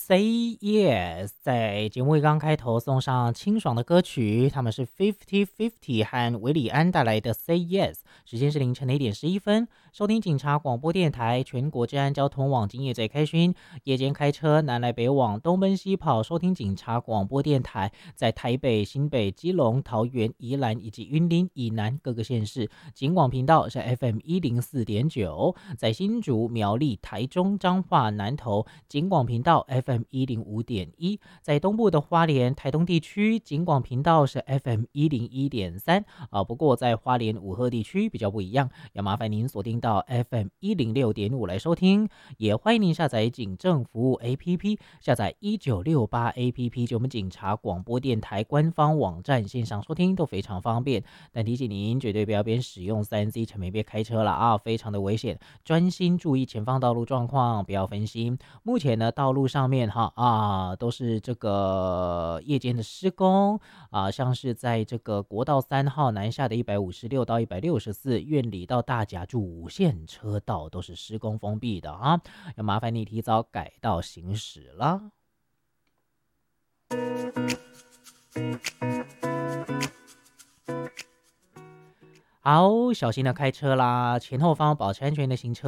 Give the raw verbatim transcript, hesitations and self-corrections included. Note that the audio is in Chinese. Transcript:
Say Yes，在节目一刚开头送上清爽的歌曲，他们是 Fifty Fifty 和韦礼安带来的 Say Yes。时间是凌晨的一点十一分，收听警察广播电台全国治安交通网，今夜在开勋，夜间开车南来北往，东奔西跑，收听警察广播电台，在台北、新北、基隆、桃园、宜兰以及云林以南各个县市，警广频道是 F M 一零四点九，在新竹、苗栗、台中、彰化、南投，警广频道 F M 一零五点一，在东部的花莲、台东地区，警广频道是 F M 一零一点三啊。不过在花莲五鹤地区比较不一样，要麻烦您锁定到 F M 一零六点五来收听。也欢迎您下载警政服务 A P P， 下载一九六八 A P P， 就我们警察广播电台官方网站线上收听都非常方便。但提醒您，绝对不要边使用 三 C 产品边开车了啊，非常的危险，专心注意前方道路状况，不要分心。目前呢，道路上面哈啊都是这个夜间的施工啊，像是在这个国道三号南下的一百五十六到一百六十四，院里到大甲主线车道都是施工封闭的啊，要麻烦你提早改道行驶了。好，小心的开车啦，前后方保持安全的行车。